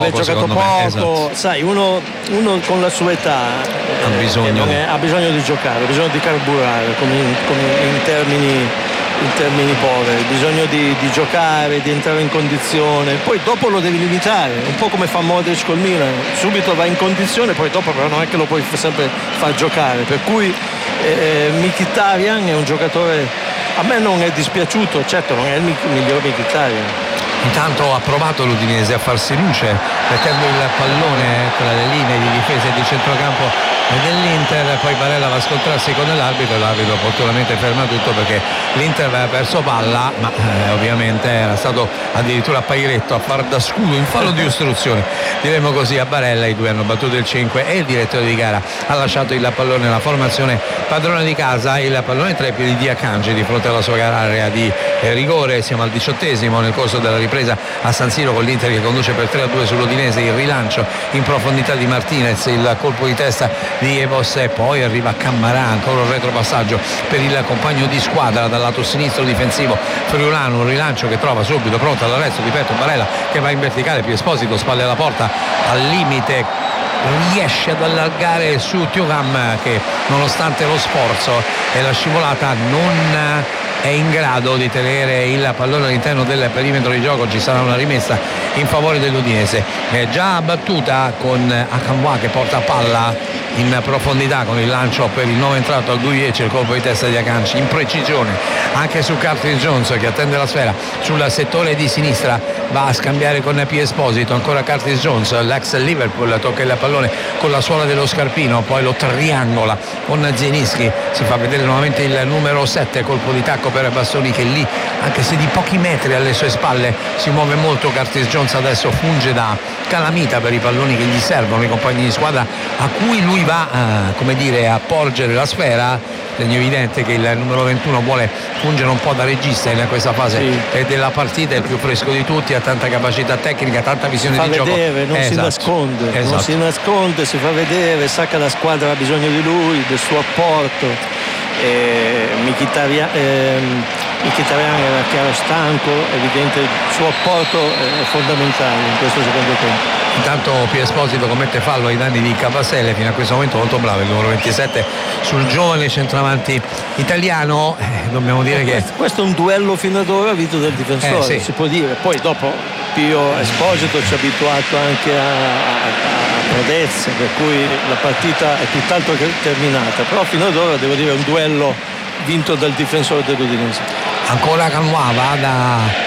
Hai giocato poco, esatto. Sai, uno con la sua età ha bisogno di giocare, ha bisogno di carburare, come in termini poveri, bisogno di giocare, di entrare in condizione, poi dopo lo devi limitare, un po' come fa Modric col Milan, subito va in condizione, poi dopo però non è che lo puoi sempre far giocare, per cui Mkhitaryan è un giocatore, a me non è dispiaciuto, certo non è il miglior Mkhitaryan. Intanto ha provato l'Udinese a farsi luce mettendo il pallone tra le linee di difesa e di centrocampo dell'Inter, poi Barella va a scontrarsi con l'arbitro e l'arbitro opportunamente ferma tutto perché l'Inter aveva perso palla, ma ovviamente era stato addirittura Pairetto a far da scudo in fallo di ostruzione, diremmo così, a Barella. I due hanno battuto il 5 e il direttore di gara ha lasciato il pallone nella formazione padrona di casa, il pallone tra i piedi di Akanji di fronte alla sua area di rigore. Siamo al 18esimo nel corso della ripresa a San Siro con l'Inter che conduce per 3-2 sull'Udinese, il rilancio in profondità di Martinez, il colpo di testa di Ebos, poi arriva Cammarà, ancora un retropassaggio per il compagno di squadra dal lato sinistro difensivo friulano, un rilancio che trova subito pronto all'arresto, ripeto, Barella che va in verticale, più Esposito, spalle alla porta, al limite riesce ad allargare su Thuram che nonostante lo sforzo e la scivolata non è in grado di tenere il pallone all'interno del perimetro di gioco. Ci sarà una rimessa in favore dell'Udinese, è già battuta con Akanwa che porta palla in profondità con il lancio per il nuovo entrato al Guiece, il colpo di testa di Akanji in precisione anche su Curtis Jones che attende la sfera sul settore di sinistra, va a scambiare con P. Esposito, ancora Curtis Jones, l'ex Liverpool, tocca il pallone con la suola dello scarpino, poi lo triangola con Zielinski, si fa vedere nuovamente il numero 7, colpo di tacco per Bastoni che lì, anche se di pochi metri alle sue spalle, si muove molto. Curtis Jones adesso funge da calamita per i palloni che gli servono, i compagni di squadra a cui lui va a porgere la sfera. Segno evidente che il numero 21 vuole fungere un po' da regista in questa fase della partita, è il più fresco di tutti, ha tanta capacità tecnica, tanta visione di gioco, non si nasconde, non si nasconde, si fa vedere, sa che la squadra ha bisogno di lui, del suo apporto. Mkhitaryan era chiaro stanco, evidente, il suo apporto è fondamentale in questo secondo tempo. Intanto Pio Esposito commette fallo ai danni di Cavaselle, fino a questo momento molto bravo il numero 27 sul giovane centravanti italiano. Dobbiamo dire che questo è un duello fino ad ora vinto dal difensore, si può dire. Poi dopo Pio Esposito ci ha abituato anche a prodezze, per cui la partita è tutt'altro che terminata, però fino ad ora devo dire un duello vinto dal difensore dell'Udinese. Ancora Canuava da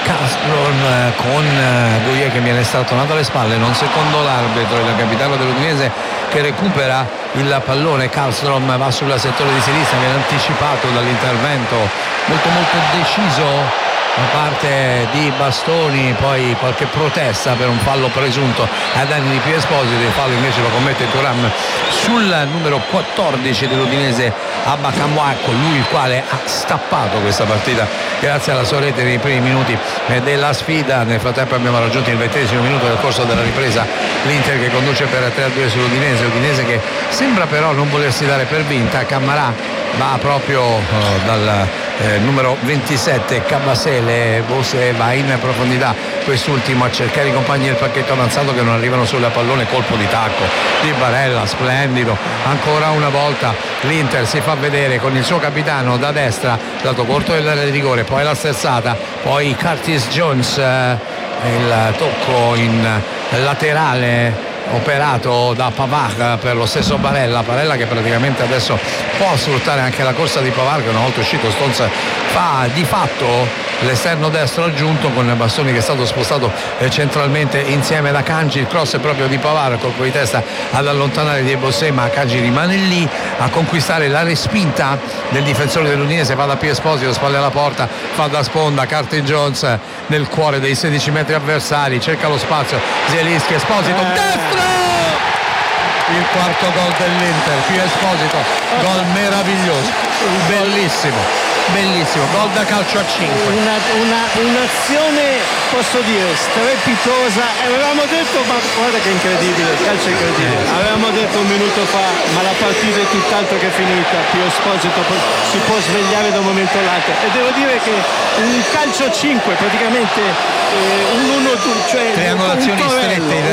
Castron con Guie che viene strattonato alle spalle, non secondo l'arbitro, il capitano dell'Udinese che recupera il pallone. Castron va sul settore di sinistra, viene anticipato dall'intervento molto deciso da parte di Bastoni, poi qualche protesta per un fallo presunto ai danni di Pio Esposito. Il fallo invece lo commette Thuram sul numero 14 dell'Udinese, Abba Kamwa, colui il quale ha stappato questa partita grazie alla sua rete nei primi minuti della sfida. Nel frattempo abbiamo raggiunto il 20° minuto del corso della ripresa, l'Inter che conduce per 3-2 sull'Udinese, Udinese che sembra però non volersi dare per vinta. Cammarà va proprio dal numero 27 Cavasele, Bose va in profondità, quest'ultimo a cercare i compagni del pacchetto avanzato che non arrivano sul pallone, colpo di tacco di Barella, splendido. Ancora una volta l'Inter si fa vedere con il suo capitano da destra, lato corto dell'area di rigore, poi la sterzata, poi Curtis Jones, il tocco in laterale operato da Pavard per lo stesso Barella che praticamente adesso può sfruttare anche la corsa di Pavard, che una volta uscito Stones fa di fatto l'esterno destro aggiunto con Bastoni che è stato spostato centralmente insieme ad Akanji. Il cross è proprio di Pavard, colpo di testa ad allontanare di Bossé, ma Akanji rimane lì a conquistare la respinta del difensore dell'Udinese. Va da Pio Esposito, spalle alla porta, fa da sponda Curtis Jones nel cuore dei 16 metri avversari, cerca lo spazio, Zielinski, Esposito, destro! Il quarto gol dell'Inter, Pio Esposito, gol meraviglioso, bellissimo, bellissimo, gol da calcio a 5. Un'azione, posso dire, strepitosa. Avevamo detto, ma guarda che incredibile, il calcio è incredibile. Avevamo detto un minuto fa, ma la partita è tutt'altro che finita. Pio Esposito si può svegliare da un momento all'altro. E devo dire che un calcio a 5, praticamente un 1-2, cioè triangolazioni strette